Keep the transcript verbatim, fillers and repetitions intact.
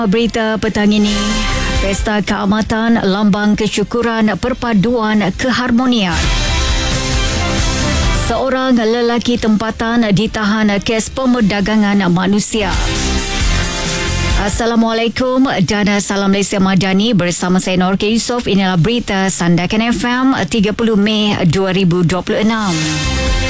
Berita petang ini, Pesta Keamatan lambang kesyukuran perpaduan keharmonian. Seorang lelaki tempatan ditahan kes pemerdagangan manusia. Assalamualaikum dan salam Malaysia Madani, bersama saya Norke Yusof. Inilah berita Sandakan F M tiga puluh Mei dua ribu dua puluh enam.